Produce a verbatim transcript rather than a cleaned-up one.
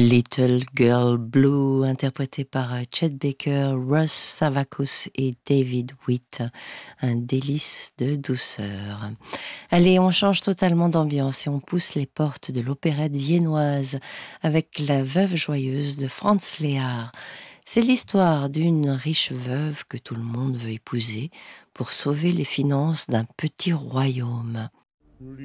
Little Girl Blue, interprété par Chet Baker, Russ Savakos et David Witt. Un délice de douceur. Allez, on change totalement d'ambiance et on pousse les portes de l'opérette viennoise avec La Veuve joyeuse de Franz Lehár. C'est l'histoire d'une riche veuve que tout le monde veut épouser pour sauver les finances d'un petit royaume.